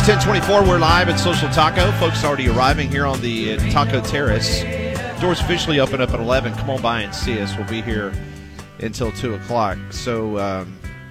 10:24. We're live at Social Taco. Folks already arriving here on the Taco Terrace. Doors officially open up at 11. Come on by and see us. We'll be here until 2 o'clock. So,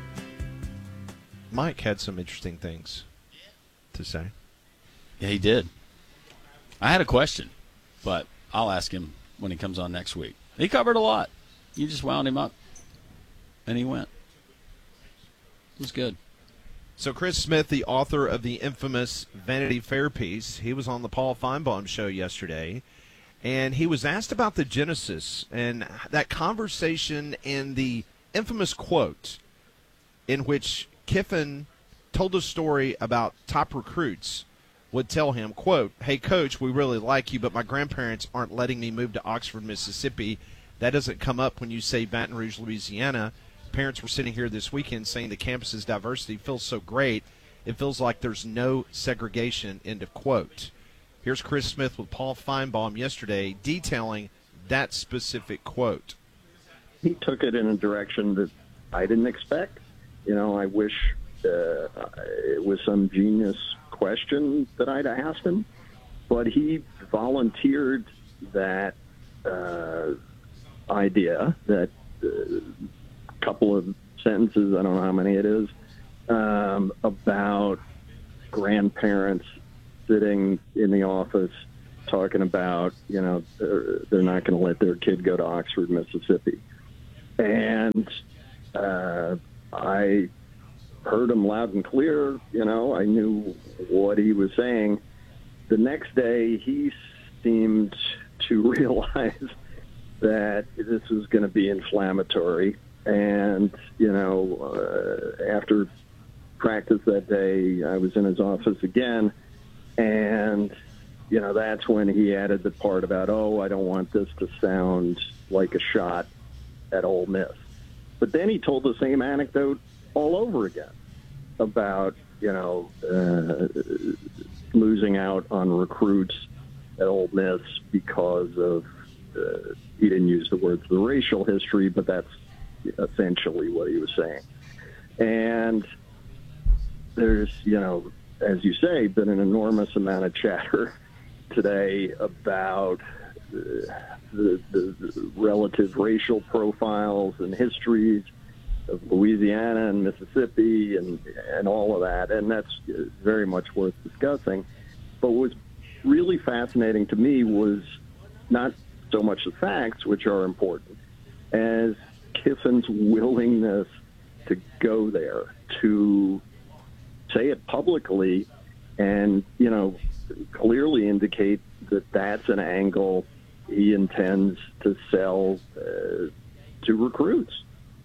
Mike had some interesting things to say. Yeah, he did. I had a question, but I'll ask him when he comes on next week. He covered a lot. You just wound him up, and he went. It was good. So Chris Smith, the author of the infamous Vanity Fair piece, he was on the Paul Feinbaum show yesterday, and he was asked about the Genesis and that conversation and the infamous quote in which Kiffin told a story about top recruits would tell him, quote, "Hey, Coach, we really like you, but my grandparents aren't letting me move to Oxford, Mississippi. That doesn't come up when you say Baton Rouge, Louisiana. Parents were sitting here this weekend saying the campus's diversity feels so great, it feels like there's no segregation," end of quote. Here's Chris Smith with Paul Feinbaum yesterday detailing that specific quote. He took it in a direction that I didn't expect. You know, I wish it was some genius question that I'd asked him, but he volunteered that idea, that couple of sentences, I don't know how many it is, about grandparents sitting in the office talking about, you know, they're not going to let their kid go to Oxford, Mississippi. And I heard him loud and clear. You know, I knew what he was saying. The next day, he seemed to realize that this was going to be inflammatory. And, you know, after practice that day, I was in his office again. And, you know, that's when he added the part about, oh, I don't want this to sound like a shot at Ole Miss. But then he told the same anecdote all over again about, you know, losing out on recruits at Ole Miss because of, he didn't use the words the racial history, but that's essentially what he was saying. And there's, you know, as you say, been an enormous amount of chatter today about the relative racial profiles and histories of Louisiana and Mississippi and all of that, and that's very much worth discussing. But what was really fascinating to me was not so much the facts, which are important, as Kiffin's willingness to go there, to say it publicly and, you know, clearly indicate that that's an angle he intends to sell to recruits.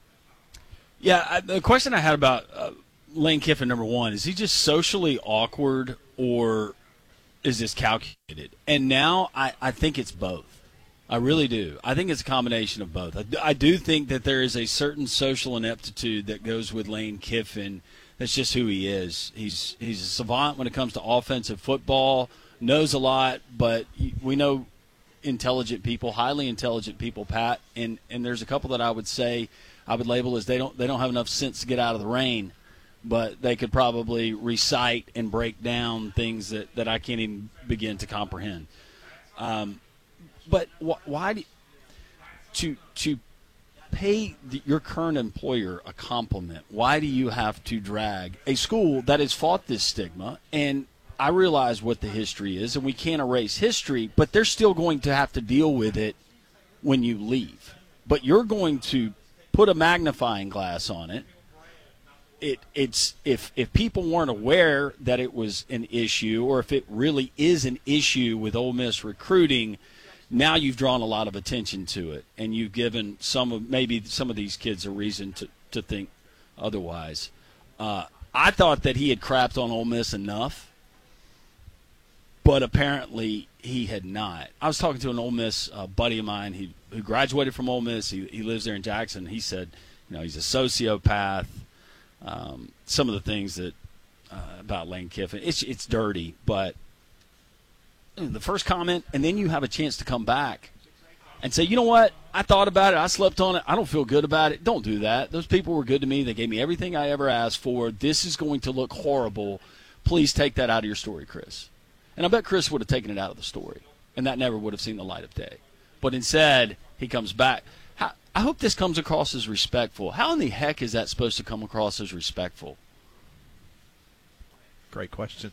Yeah, the question I had about Lane Kiffin, number one, is he just socially awkward or is this calculated? And now I think it's both. I really do. I think it's a combination of both. I do think that there is a certain social ineptitude that goes with Lane Kiffin. That's just who he is. He's a savant when it comes to offensive football, knows a lot, but we know intelligent people, highly intelligent people, Pat, and there's a couple that I would say I would label as they don't have enough sense to get out of the rain, but they could probably recite and break down things that I can't even begin to comprehend. But why to pay your current employer a compliment? Why do you have to drag a school that has fought this stigma? And I realize what the history is, and we can't erase history, but they're still going to have to deal with it when you leave. But you're going to put a magnifying glass on it. It's if people weren't aware that it was an issue, or if it really is an issue with Ole Miss recruiting, now you've drawn a lot of attention to it, and you've given maybe some of these kids a reason to think otherwise. I thought that he had crapped on Ole Miss enough, but apparently he had not. I was talking to an Ole Miss buddy of mine who graduated from Ole Miss. He lives there in Jackson. He said, you know, he's a sociopath. Some of the things that about Lane Kiffin, it's dirty, but the first comment, and then you have a chance to come back and say, you know what, I thought about it, I slept on it, I don't feel good about it. Don't do that. Those people were good to me. They gave me everything I ever asked for. This is going to look horrible. please take that out of your story, Chris. And I bet Chris would have taken it out of the story, and that never would have seen the light of day. But instead, he comes back. I hope this comes across as respectful. How in the heck is that supposed to come across as respectful? Great question.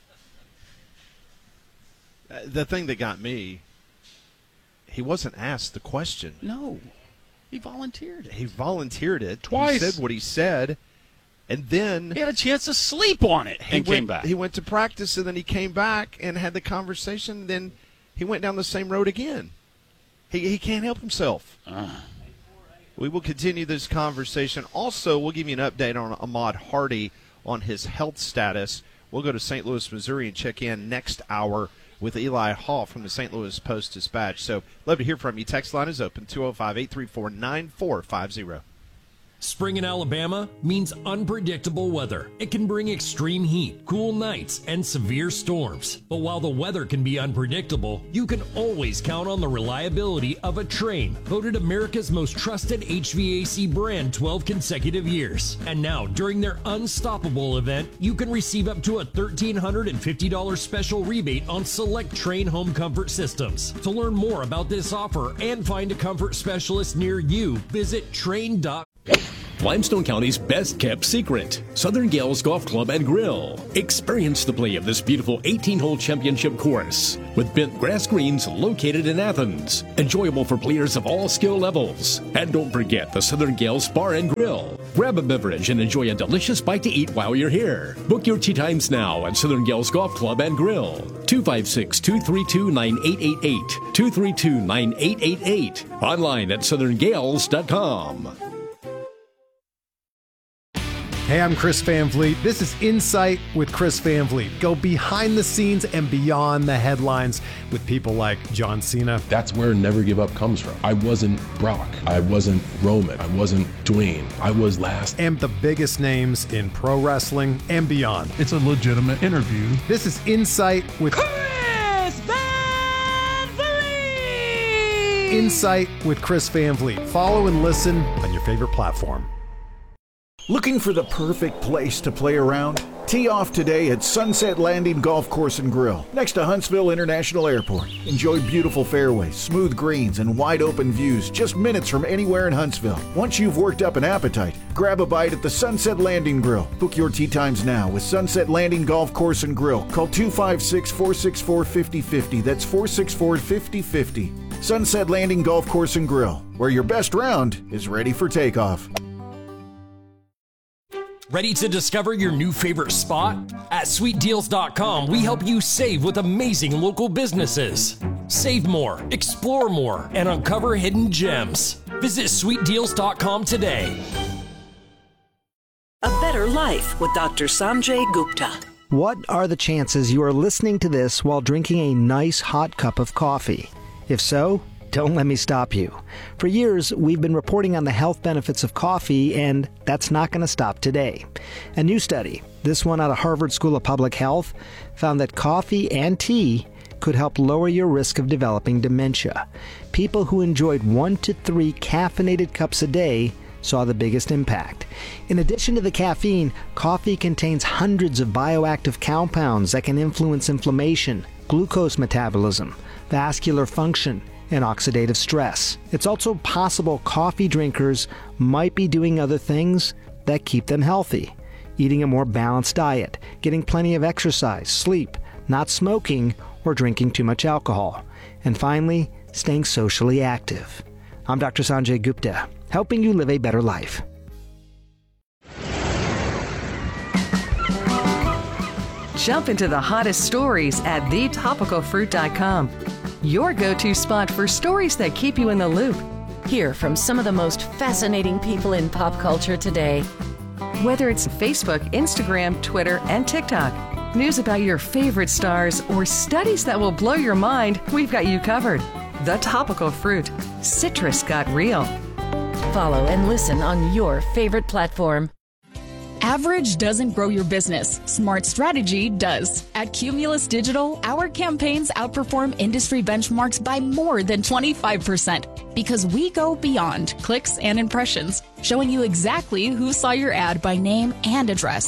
The thing that got me, he wasn't asked the question. No. He volunteered. He volunteered it. Twice. He said what he said, and then he had a chance to sleep on it and came back. He went to practice, and then he came back and had the conversation. Then he went down the same road again. He can't help himself. We will continue this conversation. Also, we'll give you an update on Ahmad Hardy on his health status. We'll go to St. Louis, Missouri, and check in next hour with Eli Hall from the St. Louis Post-Dispatch. So, love to hear from you. Text line is open, 205-834-9450. Spring in Alabama means unpredictable weather. It can bring extreme heat, cool nights, and severe storms. But while the weather can be unpredictable, you can always count on the reliability of a Trane, voted America's most trusted HVAC brand 12 consecutive years. And now, during their Unstoppable event, you can receive up to a $1,350 special rebate on select Trane home comfort systems. To learn more about this offer and find a comfort specialist near you, visit Trane.com. Limestone County's best-kept secret, Southern Gales Golf Club and Grill. Experience the play of this beautiful 18-hole championship course with bent grass greens located in Athens. Enjoyable for players of all skill levels. And don't forget the Southern Gales Bar and Grill. Grab a beverage and enjoy a delicious bite to eat while you're here. Book your tee times now at Southern Gales Golf Club and Grill. 256-232-9888. 232-9888. Online at southerngales.com. Hey, I'm Chris Van Vliet. This is Insight with Chris Van Vliet. Go behind the scenes and beyond the headlines with people like John Cena. That's where Never Give Up comes from. I wasn't Brock. I wasn't Roman. I wasn't Dwayne. I was last. And the biggest names in pro wrestling and beyond. It's a legitimate interview. This is Insight with Chris Van Vliet. Insight with Chris Van Vliet. Follow and listen on your favorite platform. Looking for the perfect place to play around? Tee off today at Sunset Landing Golf Course and Grill, next to Huntsville International Airport. Enjoy beautiful fairways, smooth greens, and wide open views just minutes from anywhere in Huntsville. Once you've worked up an appetite, grab a bite at the Sunset Landing Grill. Book your tee times now with Sunset Landing Golf Course and Grill. Call 256-464-5050. That's 464-5050. Sunset Landing Golf Course and Grill, where your best round is ready for takeoff. Ready to discover your new favorite spot? At SweetDeals.com, we help you save with amazing local businesses. Save more, explore more, and uncover hidden gems. Visit SweetDeals.com today. A Better Life with Dr. Sanjay Gupta. What are the chances you are listening to this while drinking a nice hot cup of coffee? If so, don't let me stop you. For years, we've been reporting on the health benefits of coffee, and that's not going to stop today. A new study, this one out of Harvard School of Public Health, found that coffee and tea could help lower your risk of developing dementia. People who enjoyed 1 to 3 caffeinated cups a day saw the biggest impact. In addition to the caffeine, coffee contains hundreds of bioactive compounds that can influence inflammation, glucose metabolism, vascular function, and oxidative stress. It's also possible coffee drinkers might be doing other things that keep them healthy. Eating a more balanced diet, getting plenty of exercise, sleep, not smoking, or drinking too much alcohol. And finally, staying socially active. I'm Dr. Sanjay Gupta, helping you live a better life. Jump into the hottest stories at thetopicalfruit.com. Your go-to spot for stories that keep you in the loop. Hear from some of the most fascinating people in pop culture today. Whether it's Facebook, Instagram, Twitter, and TikTok, news about your favorite stars, or studies that will blow your mind, we've got you covered. The Topical Fruit. Citrus got real. Follow and listen on your favorite platform. Average doesn't grow your business. Smart strategy does. At Cumulus Digital, our campaigns outperform industry benchmarks by more than 25% because we go beyond clicks and impressions, showing you exactly who saw your ad by name and address.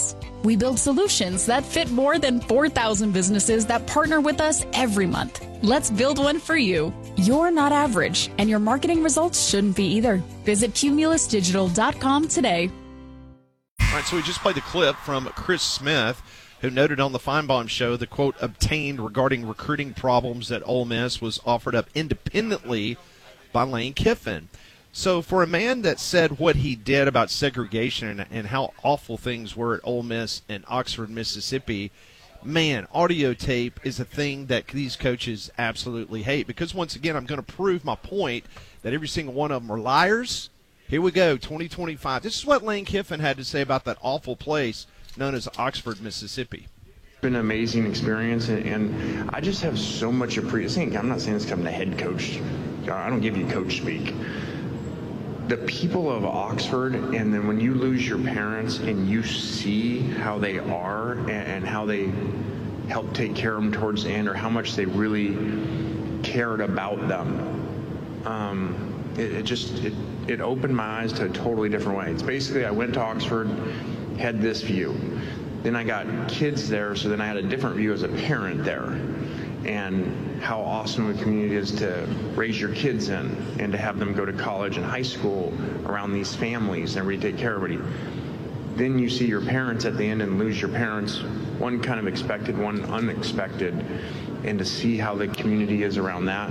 We build solutions that fit more than 4,000 businesses that partner with us every month. Let's build one for you. You're not average, and your marketing results shouldn't be either. Visit cumulusdigital.com today. All right, so we just played the clip from Chris Smith, who noted on the Feinbaum Show the quote obtained regarding recruiting problems at Ole Miss was offered up independently by Lane Kiffin. So for a man that said what he did about segregation and how awful things were at Ole Miss and Oxford, Mississippi, man, audio tape is a thing that these coaches absolutely hate. Because once again, I'm going to prove my point that every single one of them are liars. Here we go, 2025. This is what Lane Kiffin had to say about that awful place known as Oxford, Mississippi. It's been an amazing experience, and I just have so much appreciation. I'm not saying this coming to head coach. I don't give you coach speak. The people of Oxford, and then when you lose your parents and you see how they are and how they help take care of them towards the end, or how much they really cared about them, it opened my eyes to a totally different way. It's basically, I went to Oxford, had this view. Then I got kids there, so then I had a different view as a parent there, and how awesome the community is to raise your kids in and to have them go to college and high school around these families and really take care of everybody. Then you see your parents at the end and lose your parents, one kind of expected, one unexpected, and to see how the community is around that,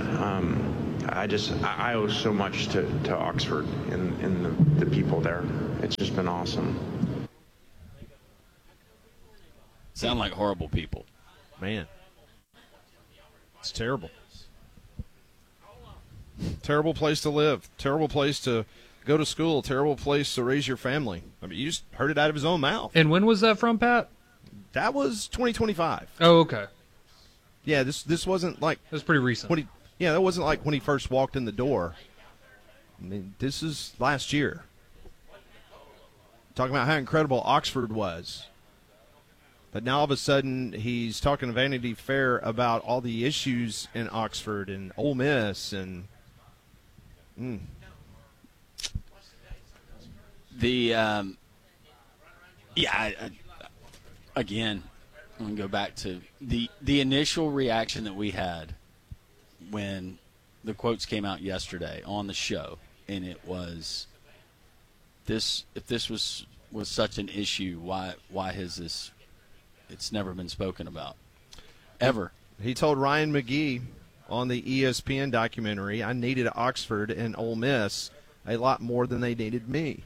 I owe so much to Oxford and the people there. It's just been awesome. Sound like horrible people. Man. It's terrible. Terrible place to live. Terrible place to go to school. Terrible place to raise your family. I mean, you just heard it out of his own mouth. And when was that from, Pat? That was 2025. Oh, okay. Yeah, this wasn't like... It was pretty recent. That wasn't like when he first walked in the door. I mean, this is last year. Talking about how incredible Oxford was. But now all of a sudden he's talking to Vanity Fair about all the issues in Oxford and Ole Miss and again, I'm going to go back to the initial reaction that we had when the quotes came out yesterday on the show, and it was this: if this was such an issue, why has this? It's never been spoken about, ever. He told Ryan McGee on the ESPN documentary, I needed Oxford and Ole Miss a lot more than they needed me.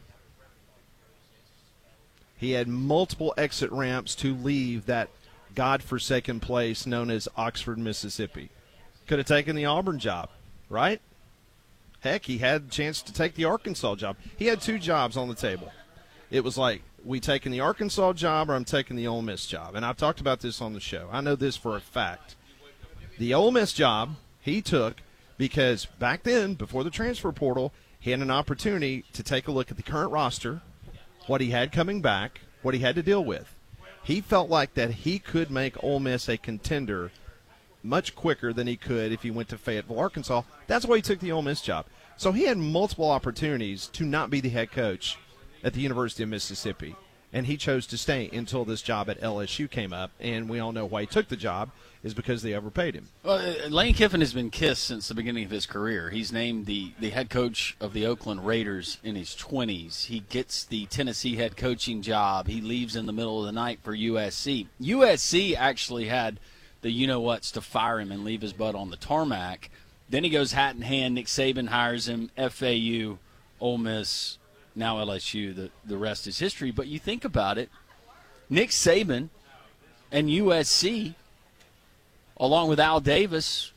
He had multiple exit ramps to leave that godforsaken place known as Oxford, Mississippi. Could have taken the Auburn job, right? Heck, he had a chance to take the Arkansas job. He had two jobs on the table. It was like, we taking the Arkansas job or I'm taking the Ole Miss job. And I've talked about this on the show. I know this for a fact. The Ole Miss job he took because back then, before the transfer portal, he had an opportunity to take a look at the current roster, what he had coming back, what he had to deal with. He felt like that he could make Ole Miss a contender much quicker than he could if he went to Fayetteville, Arkansas. That's why he took the Ole Miss job. So he had multiple opportunities to not be the head coach at the University of Mississippi, and he chose to stay until this job at LSU came up, and we all know why he took the job is because they overpaid him. Well, Lane Kiffin has been kissed since the beginning of his career. He's named the head coach of the Oakland Raiders in his 20s. He gets the Tennessee head coaching job. He leaves in the middle of the night for USC. USC actually had the you-know-whats to fire him and leave his butt on the tarmac. Then he goes hat in hand. Nick Saban hires him, FAU, Ole Miss, now LSU. The rest is history. But you think about it, Nick Saban and USC, along with Al Davis,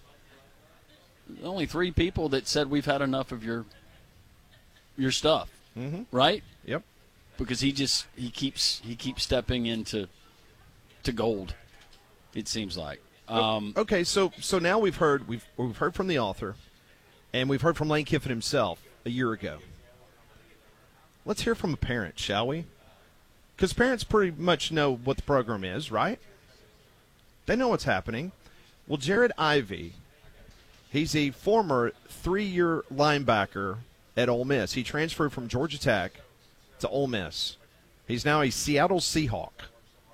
only three people that said we've had enough of your stuff, right? Yep. Because he keeps stepping into gold. It seems like. Okay, so now we've heard from the author, and we've heard from Lane Kiffin himself a year ago. Let's hear from a parent, shall we? Because parents pretty much know what the program is, right? They know what's happening. Well, Jared Ivey, he's a former 3-year linebacker at Ole Miss. He transferred from Georgia Tech to Ole Miss. He's now a Seattle Seahawk.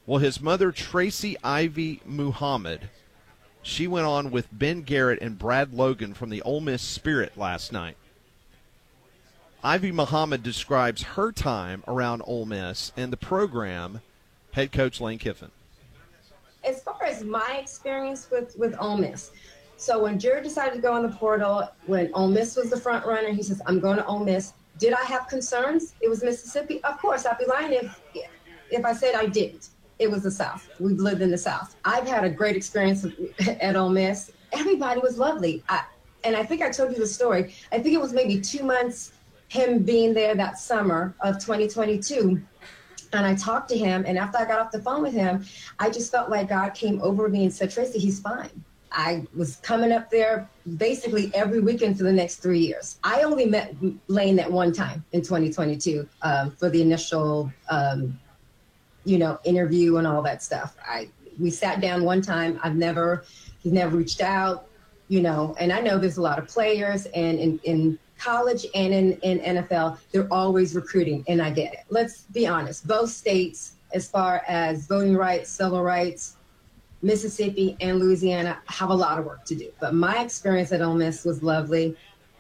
Well, his mother, Tracy Ivy Muhammad, she went on with Ben Garrett and Brad Logan from the Ole Miss Spirit last night. Ivy Muhammad describes her time around Ole Miss and the program, head coach Lane Kiffin. As far as my experience with Ole Miss, so when Jared decided to go in the portal, when Ole Miss was the front runner, he says, I'm going to Ole Miss. Did I have concerns? It was Mississippi? Of course, I'd be lying if I said I didn't. It was the South. We've lived in the South. I've had a great experience at Ole Miss. Everybody was lovely. And I think I told you the story. I think it was maybe 2 months him being there that summer of 2022. And I talked to him, and after I got off the phone with him, I just felt like God came over me and said, Tracy, he's fine. I was coming up there basically every weekend for the next 3 years. I only met Lane that one time in 2022 for the initial, interview and all that stuff. We sat down one time. He's never reached out, and I know there's a lot of players, and in college and in NFL, they're always recruiting, and I get it. Let's be honest. Both states, as far as voting rights, civil rights, Mississippi and Louisiana have a lot of work to do. But my experience at Ole Miss was lovely.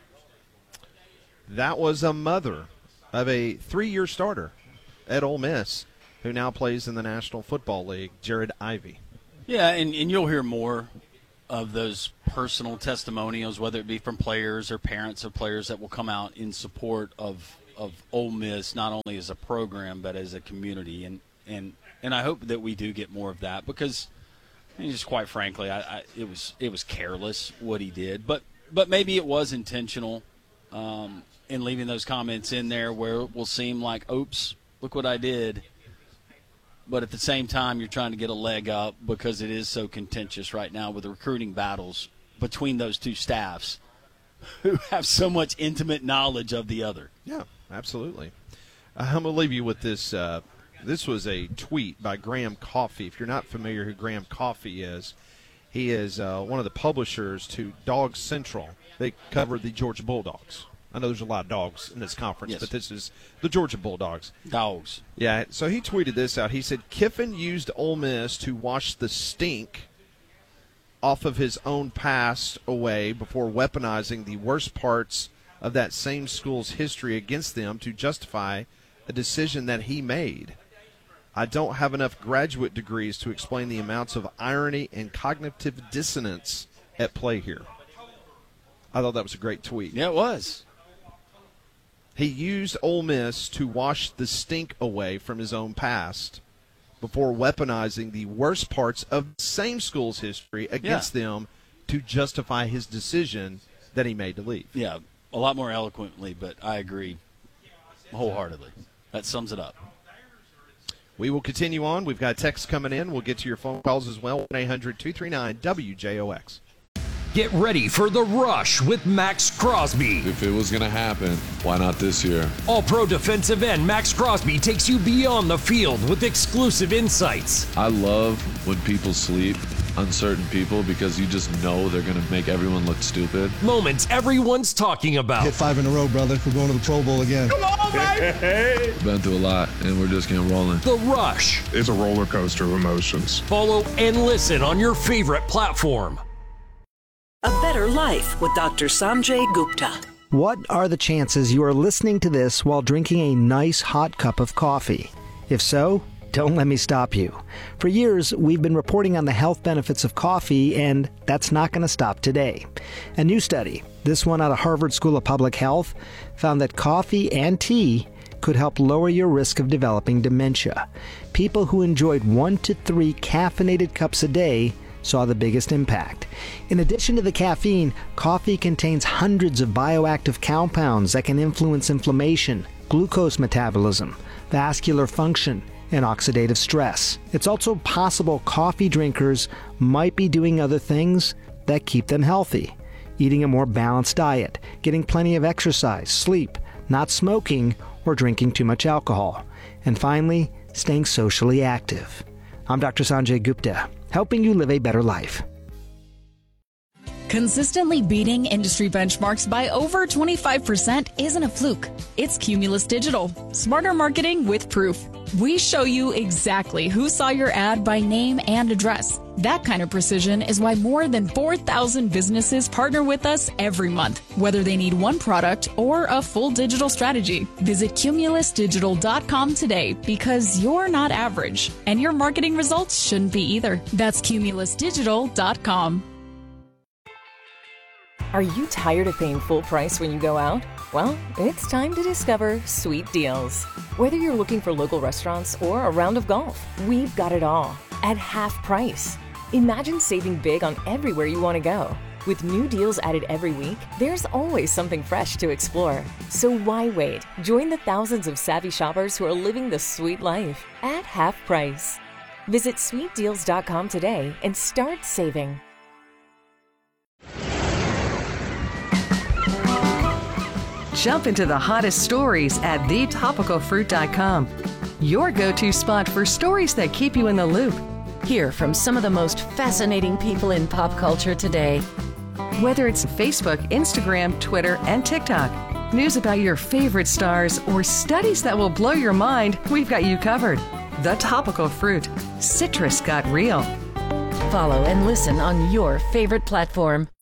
That was a mother of a 3-year starter at Ole Miss who now plays in the National Football League, Jared Ivey. Yeah, and you'll hear more of those personal testimonials, whether it be from players or parents of players that will come out in support of Ole Miss, not only as a program but as a community. And I hope that we do get more of that because – just quite frankly, it was careless what he did, but maybe it was intentional in leaving those comments in there where it will seem like, oops, look what I did. But at the same time, you're trying to get a leg up because it is so contentious right now with the recruiting battles between those two staffs who have so much intimate knowledge of the other. Yeah, absolutely. I'm going to leave you with this. This was a tweet by Graham Coffey. If you're not familiar who Graham Coffey is, he is one of the publishers to Dog Central. They cover the Georgia Bulldogs. I know there's a lot of dogs in this conference, but this is the Georgia Bulldogs. Dogs. Yeah, so he tweeted this out. He said, Kiffin used Ole Miss to wash the stink off of his own past away before weaponizing the worst parts of that same school's history against them to justify a decision that he made. I don't have enough graduate degrees to explain the amounts of irony and cognitive dissonance at play here. I thought that was a great tweet. Yeah, it was. He used Ole Miss to wash the stink away from his own past before weaponizing the worst parts of the same school's history against them to justify his decision that he made to leave. Yeah, a lot more eloquently, but I agree wholeheartedly. That sums it up. We will continue on. We've got texts coming in. We'll get to your phone calls as well. 1-800-239-WJOX. Get ready for The Rush with Max Crosby. If it was going to happen, why not this year? All-pro defensive end Max Crosby takes you beyond the field with exclusive insights. I love when people sleep on certain people because you just know they're going to make everyone look stupid. Moments everyone's talking about. Hit 5 in a row, brother. We're going to the Pro Bowl again. Come on, baby! We've been through a lot, and we're just getting rolling. The Rush. It's a roller coaster of emotions. Follow and listen on your favorite platform. A Better Life with Dr. Sanjay Gupta. What are the chances you are listening to this while drinking a nice hot cup of coffee? If so, don't let me stop you. For years, we've been reporting on the health benefits of coffee, and that's not going to stop today. A new study, this one out of Harvard School of Public Health, found that coffee and tea could help lower your risk of developing dementia. People who enjoyed 1 to 3 caffeinated cups a day saw the biggest impact. In addition to the caffeine, coffee contains hundreds of bioactive compounds that can influence inflammation, glucose metabolism, vascular function, and oxidative stress. It's also possible coffee drinkers might be doing other things that keep them healthy. Eating a more balanced diet, getting plenty of exercise, sleep, not smoking, or drinking too much alcohol. And finally, staying socially active. I'm Dr. Sanjay Gupta, helping you live a better life. Consistently beating industry benchmarks by over 25% isn't a fluke. It's Cumulus Digital. Smarter marketing with proof. We show you exactly who saw your ad by name and address. That kind of precision is why more than 4,000 businesses partner with us every month, whether they need one product or a full digital strategy. Visit cumulusdigital.com today because you're not average, and your marketing results shouldn't be either. That's cumulusdigital.com. Are you tired of paying full price when you go out? Well, it's time to discover Sweet Deals. Whether you're looking for local restaurants or a round of golf, we've got it all at half price. Imagine saving big on everywhere you want to go. With new deals added every week, there's always something fresh to explore. So why wait? Join the thousands of savvy shoppers who are living the sweet life at half price. Visit sweetdeals.com today and start saving. Jump into the hottest stories at thetopicalfruit.com. Your go-to spot for stories that keep you in the loop. Hear from some of the most fascinating people in pop culture today. Whether it's Facebook, Instagram, Twitter, and TikTok, news about your favorite stars, or studies that will blow your mind, we've got you covered. The Topical Fruit. Citrus got real. Follow and listen on your favorite platform.